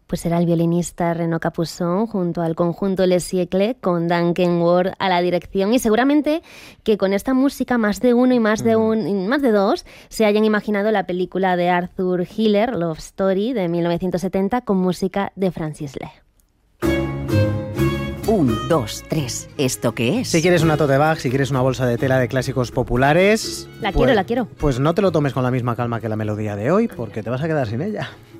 Pues era el violinista Renaud Capuçon junto al conjunto Les Siècles con Dan Kenworth a la dirección, y seguramente que con esta música más de uno y más de dos se hayan imaginado la película de Arthur Hiller, Love Story, de 1970, con música de Francis Lee. 1, 2, 3. ¿Esto qué es? Si quieres una tote bag, si quieres una bolsa de tela de clásicos populares... La quiero. Pues no te lo tomes con la misma calma que la melodía de hoy, porque te vas a quedar sin ella.